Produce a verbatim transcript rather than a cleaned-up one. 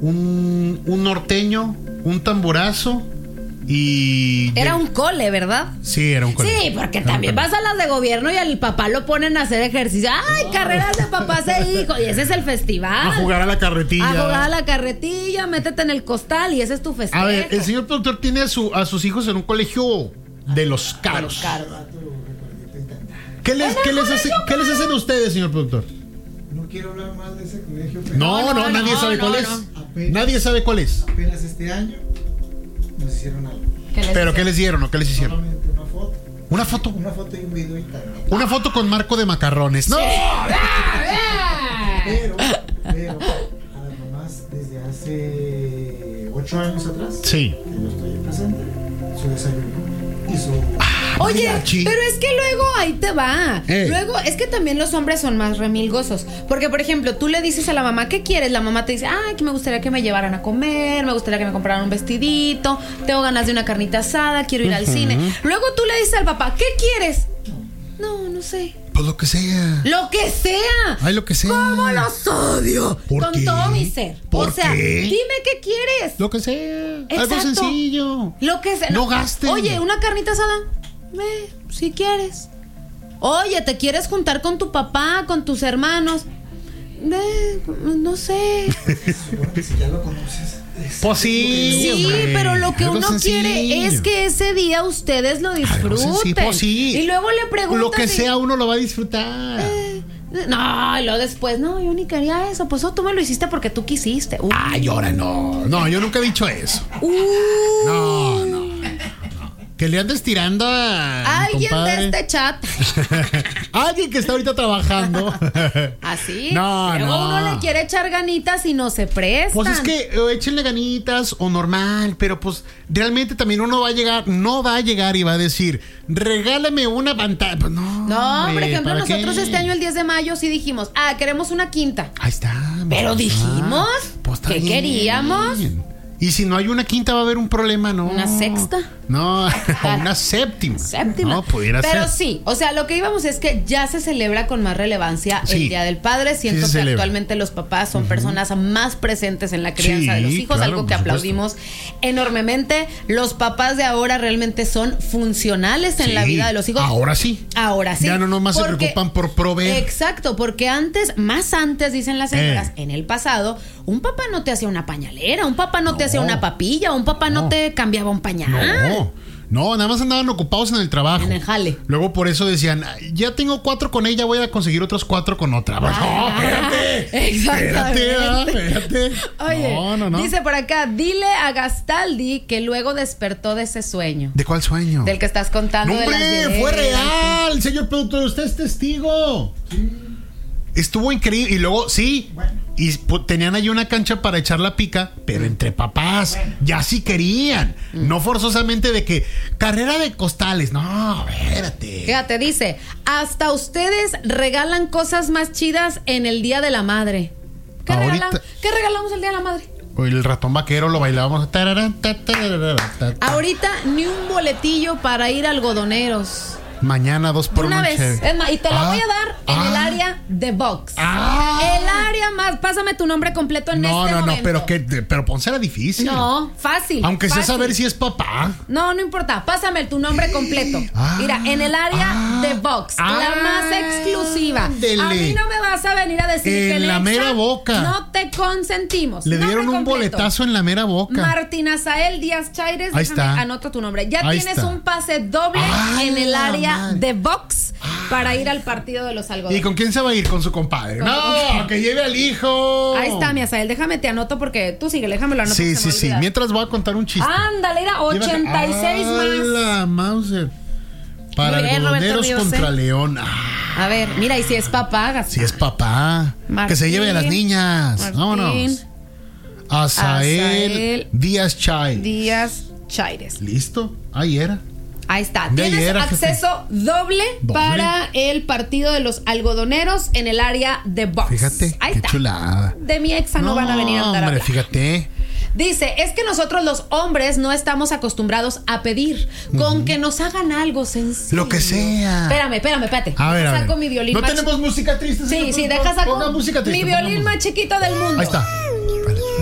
un, un norteño, un tamburazo y... Era un cole, ¿verdad? Sí, era un cole. Sí, porque también vas a las de gobierno y al papá lo ponen a hacer ejercicio. ¡Ay, carreras de papás e hijos! Y ese es el festival. A jugar a la carretilla. A jugar a la carretilla, métete en el costal y ese es tu festejo. A ver, el señor productor tiene a, su, a sus hijos en un colegio de los caros. Caro. ¿Qué les, ¿qué les, hace, ¿qué les hacen ustedes, señor productor? No quiero hablar más de ese colegio. Pero No, no, no, nadie no, sabe no, cuál no. es. Apenas, Nadie sabe cuál es. apenas este año nos hicieron algo. ¿Qué les ¿Pero dice? qué les dieron o qué les hicieron? Solamente una foto. ¿Una foto? Una foto y un video y tal. Una foto con marco de macarrones. ¡No! Pero, pero, a las mamás desde hace ocho años atrás, Sí. que yo estoy presente, su desayuno y su... Oye, mariachi. pero es que luego ahí te va. Eh. Luego es que también los hombres son más remilgosos. Porque, por ejemplo, tú le dices a la mamá, ¿qué quieres? La mamá te dice, ay, que me gustaría que me llevaran a comer, me gustaría que me compraran un vestidito, tengo ganas de una carnita asada, quiero ir al cine. Luego tú le dices al papá, ¿qué quieres? No, no sé. Pues lo que sea. Lo que sea. Ay, lo que sea. ¿Cómo los odio? ¿Por Con qué? todo mi ser. ¿Por o sea, qué? dime qué quieres. Lo que sea. Algo Exacto. sencillo. Lo que sea. No gasten. Oye, una carnita asada. Ve, si quieres. Oye, ¿te quieres juntar con tu papá, con tus hermanos? Ve, no sé. Supongo que si ya lo conoces. es- Pues sí. Sí, hombre, pero lo que algo uno sencillo. quiere es que ese día ustedes lo Algo disfruten. sencillo, pues sí. Y luego le preguntan. Lo que si- sea, uno lo va a disfrutar. Eh, No, y luego después, no, yo ni quería eso. Pues oh, tú me lo hiciste porque tú quisiste. Uh, Ay, ahora no. No, yo nunca he dicho eso. uh. No, no. no. Que le andes tirando a. mi Alguien compadre. de este chat. Alguien que está ahorita trabajando. Así. No, Luego no. uno le quiere echar ganitas y no se prestan. Pues es que eh, échenle ganitas o normal, pero pues realmente también uno va a llegar, no va a llegar y va a decir, regálame una pantalla. Pues no. No, por hombre, ejemplo, ¿para nosotros qué? este año el diez de mayo sí dijimos, ah, queremos una quinta. Ahí está. Pero pues, dijimos pues, está que bien. queríamos. Y si no hay una quinta va a haber un problema, ¿no? ¿Una sexta? No, o una séptima. Séptima. No, pudiera Pero ser. sí, o sea, lo que íbamos es que ya se celebra con más relevancia Sí. el Día del Padre. Siento Sí se que celebra. actualmente los papás son personas más presentes en la crianza Sí, de los hijos, claro, algo que por supuesto. aplaudimos enormemente. Los papás de ahora realmente son funcionales en Sí, la vida de los hijos. Ahora sí. Ahora sí. Ya no nomás se Porque- preocupan por proveer. Exacto, porque antes, más antes, dicen las señoras, Eh. en el pasado, un papá no te hacía una pañalera, un papá no, No. te hacía una papilla, un papá no, No. te cambiaba un pañal. No, no, nada más andaban ocupados en el trabajo. En el jale. Luego por eso decían, ya tengo cuatro con ella, voy a conseguir otros cuatro con otra. Pues, no, espérate. Exactamente. Espérate, ¿verdad? espérate. Oye, no, no, no. dice por acá, dile a Gastaldi que luego despertó de ese sueño. ¿De cuál sueño? Del que estás contando. No, de las hombre, fue hierbas. real, señor productor, usted es testigo. Estuvo increíble. Y luego, sí. Y pu- tenían ahí una cancha para echar la pica, pero entre papás, ya sí querían. No forzosamente de que carrera de costales. No, espérate. Fíjate, dice, hasta ustedes regalan cosas más chidas en el Día de la Madre. ¿Qué, Ahorita- regalan? ¿Qué regalamos el Día de la Madre? O el ratón vaquero lo bailábamos. Tararán, ta, tararán, ta, ta. Ahorita ni un boletillo para ir a algodoneros. Mañana dos por Una uno vez. chévere. Es más, y te la Ah, voy a dar en ah, el área de box. Ah. El área más. Pásame tu nombre completo en No, este no, no, momento. pero que, pero pónsela difícil. No, fácil. Aunque sea fácil. saber si es papá. No, no importa. Pásame tu nombre completo. Ah. Mira, en el área Ah. de box, Ah. la más exclusiva. Ándele. A mí no me vas a venir a decir En que en la Exa mera boca. no te consentimos. Le Nombre dieron un completo. boletazo en la mera boca. Martín Azael Díaz Chaires. Ahí Déjame, está. anoto tu nombre. Ya Ahí tienes está. un pase doble Ay, en el la área madre. de box para ir al partido de los algodones. ¿Y con quién se va a ir? Con su compadre. Con- No, que lleve al hijo. Ahí está, mi Azael. Déjame te anoto porque tú sigue, déjame lo anoto. Sí, que se sí, me sí. olvida. Mientras voy a contar un chiste. Ándale, era ochenta y seis Lleva- más. ¡A la Mauser! Para Muy bien, Roberto algodoneros Ríos, contra ¿eh? León. Ah, A ver, mira, y si es papá, Gastón. si es papá. Martín, que se lleve a las niñas. Martín. Vámonos. Azael Azael Díaz Chay. Díaz Chaires. ¿Listo? Ahí era. Ahí está. De Tienes ayer, jefe. acceso doble, Doble. para el partido de los algodoneros en el área de box. Fíjate, Ahí qué está. chulada. De mi exa no, van a venir a andar a hombre, hablar. fíjate. Dice, es que nosotros los hombres no estamos acostumbrados a pedir. Con que nos hagan algo sencillo. Lo que sea. Espérame, espérame, espérate. A ver, a Saco ver. mi violín ¿No más tenemos música triste? Sí, señor sí, productor? deja saco Ponga música triste. mi violín pongamos. más chiquito del mundo. Ahí está.